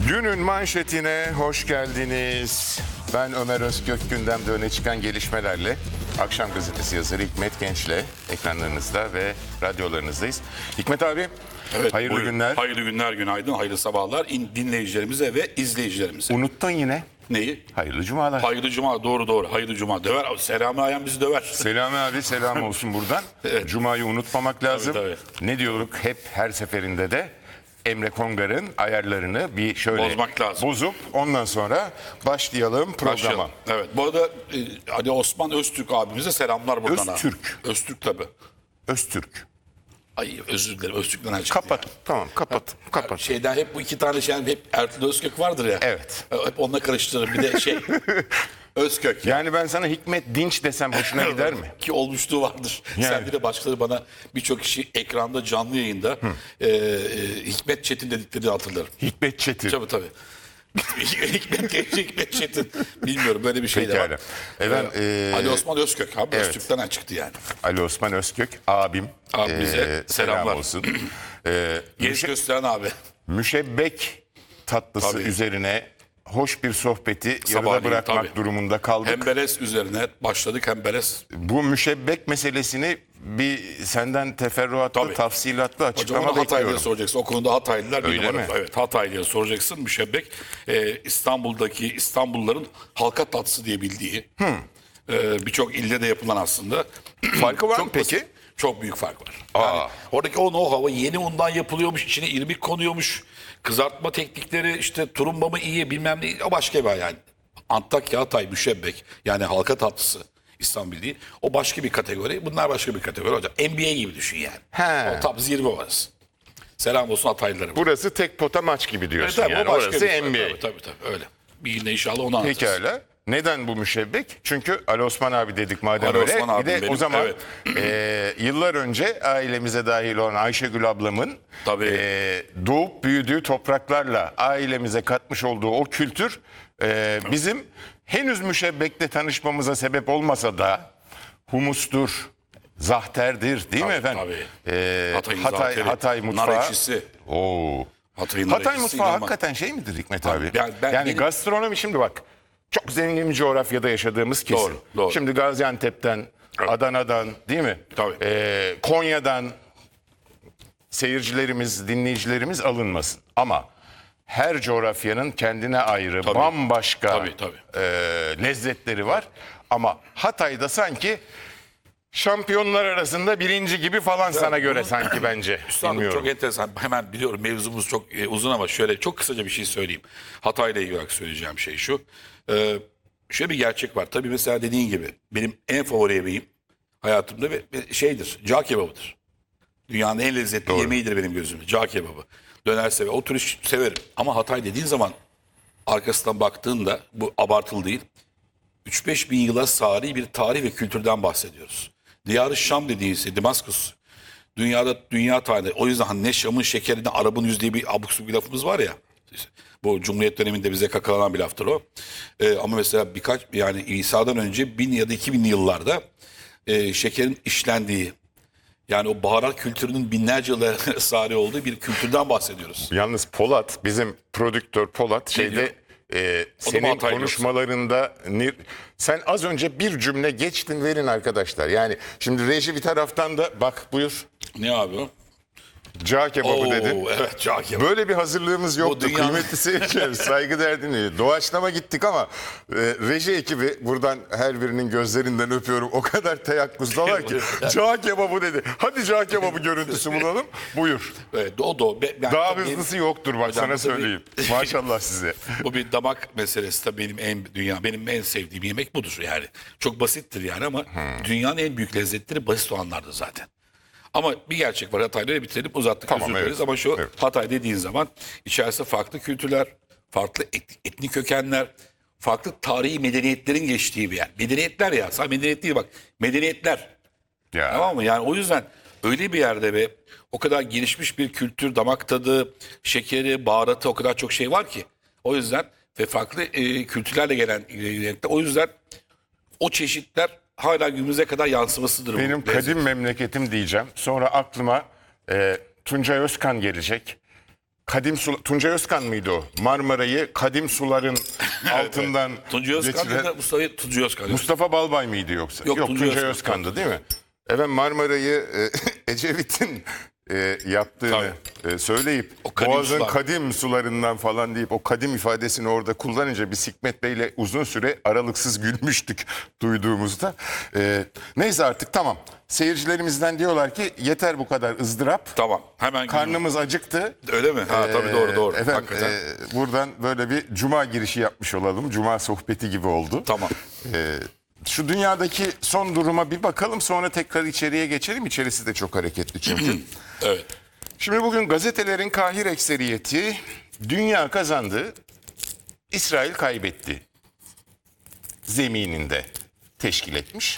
Günün manşetine hoş geldiniz. Ben Ömer Özkök, gündemde öne çıkan gelişmelerle Akşam Gazetesi yazarı Hikmet Genç'le ekranlarınızda ve radyolarınızdayız. Hikmet abi, Evet, hayırlı buyurun. günler. Hayırlı günler, günaydın, hayırlı sabahlar dinleyicilerimize ve izleyicilerimize. Unuttun yine. Neyi? Hayırlı cumalar. Hayırlı cuma, doğru. Hayırlı cuma. Döver, Selami Ayhan bizi döver. Selami abi, selam olsun buradan. Evet. Cuma'yı unutmamak lazım. Tabii. Ne diyorduk hep her seferinde de? Emre Kongar'ın ayarlarını bir şöyle Bozmak lazım. bozup ondan sonra başlayalım programa. Başlayalım. Evet, bu arada Ali Osman Öztürk abimize selamlar buradan. Öztürk. Öztürk tabii. Öztürk. Ay özür dilerim, Öztürk'ten çıktı. Kapat. Tamam, kapat. Şeyden hep bu iki tane şey, hep Ertuğrul Özkök vardır ya. Evet. Hep onunla karıştırırım. Bir de Özkök. Yani ben sana Hikmet Dinç desem hoşuna gider mi? Ki olmuşluğu vardır. Yani. Sen bir de başkaları bana birçok kişi ekranda canlı yayında Hikmet Çetin dediklerini hatırlarım. Hikmet Çetin. Tabii. Hikmet Çetin. Bilmiyorum, böyle bir şey de var. Pekala. Efendim, Ali Osman Özkök abi, evet. Öztürk'ten çıktı yani. Ali Osman Özkök abim. Abimize selam selamlar. olsun. Genç gösteren abi. Müşebbek tatlısı Tabii. üzerine hoş bir sohbeti yarıda Sabahleyin, bırakmak tabii. durumunda kaldık. Hemberes üzerine başladık, Hemberes. Bu müşebbek meselesini bir senden teferruatlı, Tabii. tafsilatlı Hocam açıklama onu Hataylı'ya bekliyorum. soracaksın. O konuda Hataylılar bir Öyle numara. mi? Evet, Hataylı'ya soracaksın. Müşebbek İstanbul'daki İstanbulluların halka tatlısı diye bildiği birçok ilde de yapılan aslında. Farkı var mı Çok peki? basit, çok büyük fark var. Yani oradaki o know-how'a yeni undan yapılıyormuş, içine irmik konuyormuş. Kızartma teknikleri, işte tulumba mı iyi, bilmem ne, o başka bir yani. Antakya, Hatay, müşebbek, yani halka tatlısı İstanbul değil. O başka bir kategori. Bunlar başka bir kategori hocam. NBA gibi düşün yani. He. O top zirve orası. Selam olsun Hataylılara. Burası tek pota maç gibi diyorsun Tabii, yani. o başka Orası bir şey. NBA. Tabii öyle. Bir günde inşallah onu anlatırız. Pekala. Neden bu müşebbek? Çünkü Ali Osman abi dedik madem Ali öyle. Osman Bir de abim o benim, zaman evet. Yıllar önce ailemize dahil olan Ayşegül ablamın Tabii. doğup büyüdüğü topraklarla ailemize katmış olduğu o kültür bizim henüz müşebbekle tanışmamıza sebep olmasa da humustur, zahterdir değil mi Tabii, efendim? tabii. Hatay mutfağı. Nar ekşisi. Oo. Hatay'ın nar Hatay ekşisi mutfağı inanılmaz. hakikaten şey midir Hikmet abi? ben Yani benim- gastronomi şimdi bak. Çok zengin bir coğrafyada yaşadığımız kesin. Doğru. Şimdi Gaziantep'ten, Evet. Adana'dan değil mi? Tabii. Konya'dan seyircilerimiz, dinleyicilerimiz alınmasın. Ama her coğrafyanın kendine ayrı, Tabii. bambaşka Tabii. lezzetleri var. Ama Hatay'da sanki şampiyonlar arasında birinci gibi falan sana göre sanki bence. Üstadım Bilmiyorum. çok enteresan. Hemen biliyorum mevzumuz çok uzun ama şöyle çok kısaca bir şey söyleyeyim. Hatay'la ilgili olarak söyleyeceğim şey şu. Şöyle bir gerçek var. Tabii mesela dediğin gibi benim en favori yemeğim hayatımda ve şeydir. Cağ kebabıdır. Dünyanın en lezzetli yemeğidir benim gözümde. Cağ kebabı. Döner sever. O tür iş severim. Ama Hatay dediğin zaman arkasından baktığında bu abartılı değil. 3-5 bin yıla sari bir tarih ve kültürden bahsediyoruz. Diyar-ı Şam dediğimiz Damaskus. Dünya tarihinde. O yüzden hani ne Şam'ın şekerine Arap'ın yüzdiği bir abuk subuk bir lafımız var ya. İşte bu Cumhuriyet döneminde bize kakalanan bir laftır o. Ama mesela yani İsa'dan önce 1000 ya da 2000'li yıllarda şekerin işlendiği, yani o baharat kültürünün binlerce yıla sari olduğu bir kültürden bahsediyoruz. Yalnız Polat, bizim prodüktör Polat şeyde senin Hatay konuşmalarında sen az önce bir cümle geçtin, verin arkadaşlar. Yani şimdi reji bir taraftan da bak buyur Ne abi o? cağ kebabı dedin. Evet, cağ kebabı. Böyle bir hazırlığımız yoktu. dünyanın- Kıymetli seyirciler, saygıdeğer dinleyici. Doğaçlama gittik ama reji ekibi, buradan her birinin gözlerinden öpüyorum. O kadar teyakkuzdalar ki cağ kebabı dedi. Hadi cağ kebabı görüntüsü bulalım. Buyur. Evet, Daha hızlısı yoktur bak, sana tabii- söyleyeyim. Maşallah size. Bu bir damak meselesi de benim en sevdiğim yemek budur yani. Çok basittir yani ama dünyanın en büyük lezzetleri basit olanlardır zaten. Ama bir gerçek var, Hatay'la bitirelim, uzattık, Tamam, özür dileriz evet. ama şu Evet. Hatay dediğin zaman içerisinde farklı kültürler, farklı etnik kökenler, farklı tarihi medeniyetlerin geçtiği bir yer. Medeniyetler ya, sadece medeniyet değil bak, medeniyetler. Ya. Tamam mı? Yani o yüzden öyle bir yerde ve o kadar gelişmiş bir kültür, damak tadı, şekeri, baharatı, o kadar çok şey var ki. O yüzden ve farklı kültürlerle gelen o yüzden o çeşitler hala günümüze kadar yansımasıdır. Benim bu kadim lezzet. memleketim diyeceğim. Sonra aklıma Tuncay Özkan gelecek. Tuncay Özkan mıydı o? Marmara'yı kadim suların altından Tuncay Özkan geçiren- da Mustafa Tuncay Özkan. Mustafa Balbay mıydı yoksa? Yok, Tuncay Tuncay Özkan. Özkan'dı değil mi? Evet, Marmara'yı Ecevit'in yaptığını söyleyip O kadim Boğaz'ın sular. kadim sularından falan deyip o kadim ifadesini orada kullanınca biz Hikmet Bey'le uzun süre aralıksız gülmüştük duyduğumuzda. Neyse artık tamam. Seyircilerimizden diyorlar ki yeter bu kadar ızdırap. Tamam. Hemen Karnımız acıktı. öyle mi? Ha tabii doğru. Efendim, Hakikaten. buradan böyle bir cuma girişi yapmış olalım. Cuma sohbeti gibi oldu. Tamam. Şu dünyadaki son duruma bir bakalım, sonra tekrar içeriye geçelim. İçerisi de çok hareketli çünkü. Evet. Şimdi bugün gazetelerin kahir ekseriyeti dünya kazandı, İsrail kaybetti zemininde teşkil etmiş.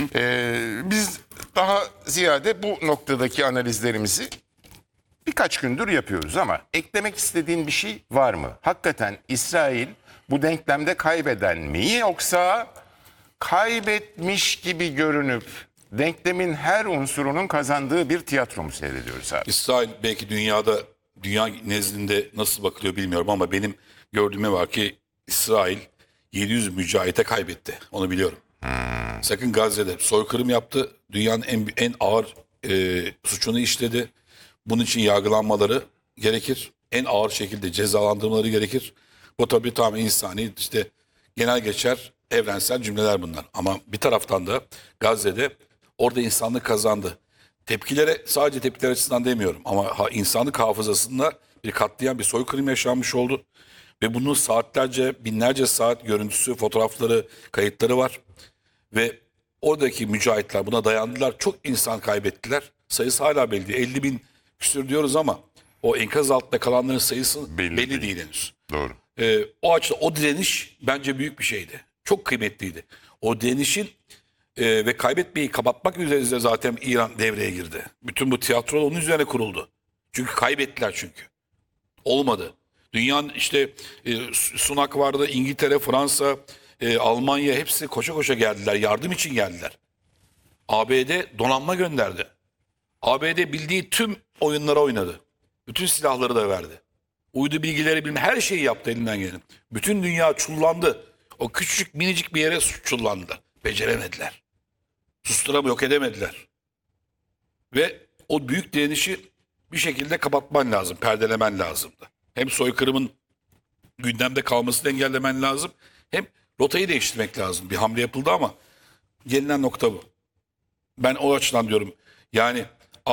Biz daha ziyade bu noktadaki analizlerimizi birkaç gündür yapıyoruz ama eklemek istediğin bir şey var mı? Hakikaten İsrail bu denklemde kaybeden mi, yoksa kaybetmiş gibi görünüp denklemin her unsurunun kazandığı bir tiyatro mu seyrediyoruz abi? İsrail belki dünya nezdinde nasıl bakılıyor bilmiyorum ama benim gördüğüme var ki İsrail 700 mücahite kaybetti. Onu biliyorum. Sakın Gazze'de soykırım yaptı. Dünyanın en ağır suçunu işledi. Bunun için yargılanmaları gerekir. En ağır şekilde cezalandırmaları gerekir. Bu tabii tamamen insani, işte genel geçer evrensel cümleler bunlar. Ama bir taraftan da Gazze'de orada insanlık kazandı. Sadece tepkiler açısından demiyorum ama insanlık hafızasında bir katliam, bir soykırım yaşanmış oldu. Ve bunun saatlerce, binlerce saat görüntüsü, fotoğrafları, kayıtları var. Ve oradaki mücahitler buna dayandılar. Çok insan kaybettiler. Sayısı hala belli değil. 50 bin küsür diyoruz ama o enkaz altında kalanların sayısı belli değil henüz. Doğru. O açıdan o direniş bence büyük bir şeydi. Çok kıymetliydi. O direnişin ve kaybetmeyi kapatmak üzere zaten İran devreye girdi. Bütün bu tiyatro onun üzerine kuruldu. Çünkü kaybettiler çünkü. Olmadı. Dünyanın işte Sunak vardı, İngiltere, Fransa, Almanya hepsi koşa koşa geldiler. Yardım için geldiler. ABD donanma gönderdi. ABD bildiği tüm oyunlara oynadı. Bütün silahları da verdi. Uydu bilgileri bilmem her şeyi yaptı elinden geleni. Bütün dünya çullandı. O küçücük minicik bir yere çullandı. Beceremediler. Yok edemediler. Ve o büyük direnişi bir şekilde kapatman lazım, perdelemen lazımdı. Hem soykırımın gündemde kalmasını engellemen lazım, hem rotayı değiştirmek lazım. Bir hamle yapıldı ama gelinen nokta bu. Ben o açıdan diyorum. Yani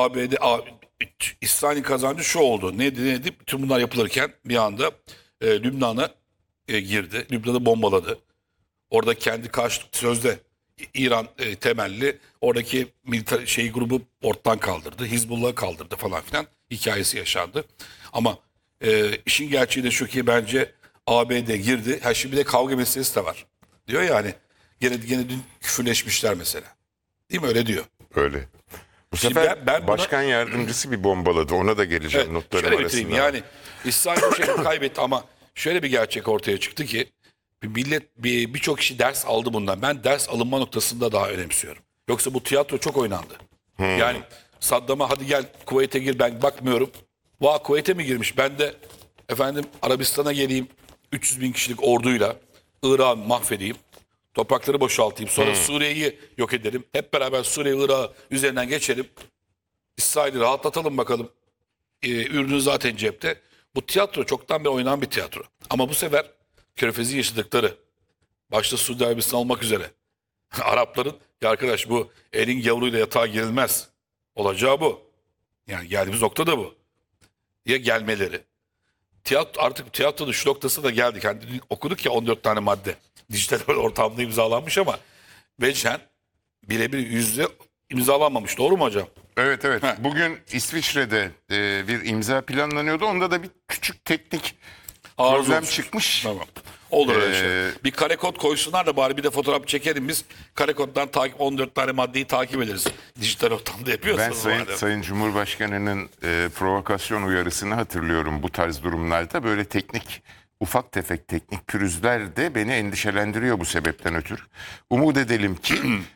İsrail'in kazancı şu oldu. Neydi? Bütün bunlar yapılırken bir anda Lübnan'a girdi. Lübnan'ı bombaladı. Orada kendi karşılıklı sözde İran temelli oradaki militer grubu ortadan kaldırdı. Hizbullah'ı kaldırdı falan filan hikayesi yaşandı. Ama işin gerçeği de şu ki bence ABD girdi. Şimdi bir de kavga meselesi de var. Diyor yani gene dün küfürleşmişler mesela. Değil mi? Öyle diyor. Öyle. Bu Şimdi sefer ben buna- başkan yardımcısı bir bombaladı. Ona da geleceğim Evet, notlarım şöyle bitireyim. arasında. Yani İsrail bu şekilde kaybetti ama şöyle bir gerçek ortaya çıktı ki birçok kişi ders aldı bundan. Ben ders alınma noktasında daha önemsiyorum. Yoksa bu tiyatro çok oynandı. Yani Saddam'a hadi gel Kuveyt'e gir, ben bakmıyorum. Kuveyt'e mi girmiş? Ben de efendim Arabistan'a geleyim 300 bin kişilik orduyla Irak'ı mahvedeyim. Toprakları boşaltayım. Sonra Suriye'yi yok edelim. Hep beraber Suriye, Irak üzerinden geçelim. İsrail'i rahatlatalım bakalım. Ürünü zaten cepte. Bu tiyatro çoktan bir oynanan bir tiyatro. Ama bu sefer Körfez'i yaşadıkları, başta Suudi Arabistan olmak üzere Arapların, ya arkadaş bu elin yavruyla yatağa girilmez. Olacağı bu. Yani geldiğimiz nokta da bu. Ya gelmeleri. Artık tiyatronun şu noktası da geldik. Hani dün okuduk ya 14 tane madde. Dijital ortamda imzalanmış ama Beçen birebir yüzde imzalanmamış. Doğru mu hocam? Evet. Heh. Bugün İsviçre'de bir imza planlanıyordu. Onda da bir küçük teknik Arıza problem olmuş. çıkmış. Tamam. Olur öyle şey. Bir kare kod koysunlar da bari bir de fotoğraf çekelim biz. Kare koddan 14 tane maddeyi takip ederiz. Dijital ortamda Ben yapıyorsanız. madem. Sayın Cumhurbaşkanı'nın provokasyon uyarısını hatırlıyorum bu tarz durumlarda. Böyle ufak tefek teknik pürüzler de beni endişelendiriyor bu sebepten ötürü. Umut edelim ki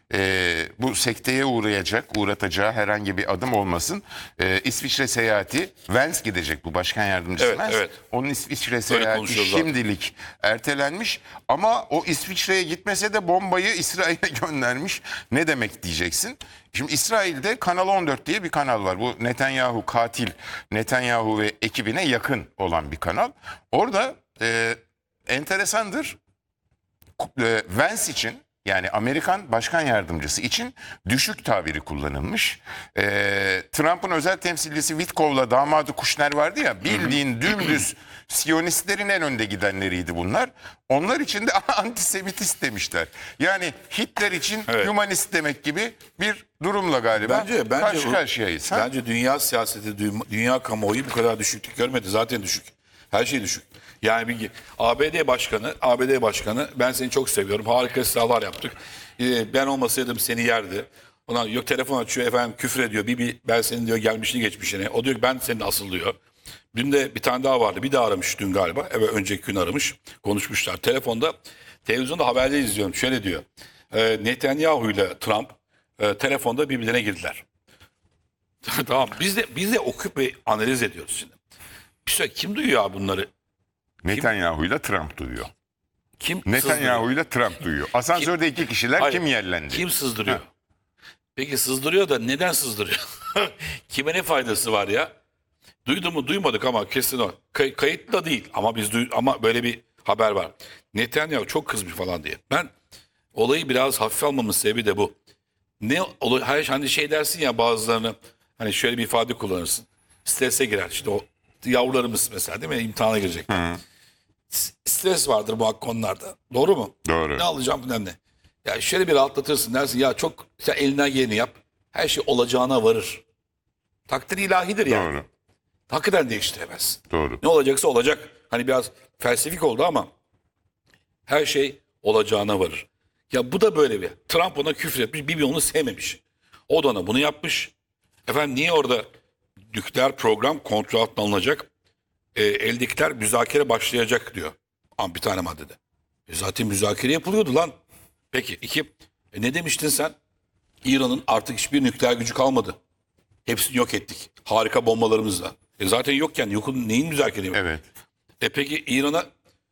bu sekteye uğratacağı herhangi bir adım olmasın. İsviçre seyahati, Vance gidecek bu başkan yardımcısı Evet, Vance. evet. Onun İsviçre seyahati konuşuyoruz zaten. şimdilik ertelenmiş ama o İsviçre'ye gitmese de bombayı İsrail'e göndermiş. Ne demek diyeceksin? Şimdi İsrail'de Kanal 14 diye bir kanal var. Bu Netanyahu katil, Netanyahu ve ekibine yakın olan bir kanal. Orada enteresandır. Vance için, yani Amerikan başkan yardımcısı için düşük tabiri kullanılmış. Trump'ın özel temsilcisi Witkoff'la damadı Kushner vardı ya, bildiğin dümdüz Siyonistlerin en önde gidenleriydi bunlar. Onlar için de antisemitist demişler. Yani Hitler için humanist demek gibi bir durumla galiba karşı karşıyayız. Bence dünya siyaseti, dünya kamuoyu bu kadar düşüklük görmedi. Zaten düşük. Her şey düşük. Yani bir ABD başkanı ben seni çok seviyorum. Harika silahlar yaptık. Ben olmasaydım seni yerdi. Ona yok telefon açıyor efendim küfür ediyor. Ben senin diyor gelmişini geçmişini. O diyor ki ben senin asıl diyor. Dün de bir tane daha vardı. Bir daha aramış dün galiba. Evet önceki gün aramış. Konuşmuşlar. Televizyonda haberde izliyorum. Şöyle diyor. Netanyahu ile Trump telefonda birbirlerine girdiler. Tamam. Biz de okuyup ve analiz ediyoruz şimdi. Bir süre kim duyuyor abi bunları? Netanyahu ile Trump duyuyor. Kim Netanyahu ile Trump duyuyor. Asansörde iki kişiler, Hayır, kim yerlendi? Kim sızdırıyor? Peki sızdırıyor da neden sızdırıyor? Kime ne faydası var ya? Duydu mu duymadık ama kesin o. Kayıtlı da değil ama ama böyle bir haber var. Netanyahu çok kızmış falan diye. Ben olayı biraz hafife almamın sebebi de bu. Hani şey dersin ya bazılarını, hani şöyle bir ifade kullanırsın. Strese girer. İşte o yavrularımız mesela değil mi? İmtihana girecek. Stres vardır bu konularda. Doğru mu? Doğru. Ne alacağım bilmem ne. Ya şöyle bir rahatlatırsın dersin ya sen elinden geleni yap. Her şey olacağına varır. Takdir ilahidir yani. Doğru. Hakikaten değiştiremezsin. Doğru. Ne olacaksa olacak. Hani biraz felsefik oldu ama her şey olacağına varır. Ya bu da böyle bir. Trump ona küfür etmiş, Bibi onu sevmemiş. O da ona bunu yapmış. Efendim niye orada nükleer program kontrol altına alınacak? Eldekiler müzakere başlayacak diyor. Bir tane maddede. Zaten müzakere yapılıyordu lan. Peki ne demiştin sen? İran'ın artık hiçbir nükleer gücü kalmadı. Hepsini yok ettik. Harika bombalarımızla. Zaten yokken neyin müzakere yapıyor? Evet. Peki İran'a